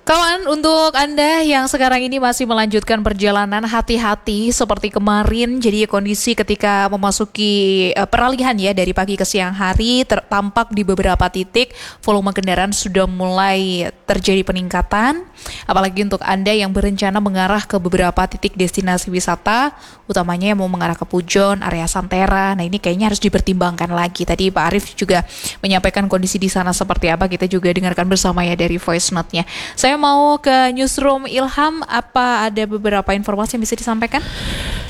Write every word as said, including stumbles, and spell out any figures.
Kawan, untuk Anda yang sekarang ini masih melanjutkan perjalanan, hati-hati seperti kemarin. Jadi kondisi ketika memasuki uh, peralihan ya dari pagi ke siang hari, tertampak di beberapa titik volume kendaraan sudah mulai terjadi peningkatan. Apalagi untuk Anda yang berencana mengarah ke beberapa titik destinasi wisata, utamanya yang mau mengarah ke Pujon, area Santera. Nah ini kayaknya harus dipertimbangkan lagi. Tadi Pak Arief juga menyampaikan kondisi di sana seperti apa. Kita juga dengarkan bersama ya dari voice note-nya. Saya mau ke Newsroom Ilham, apa ada beberapa informasi yang bisa disampaikan?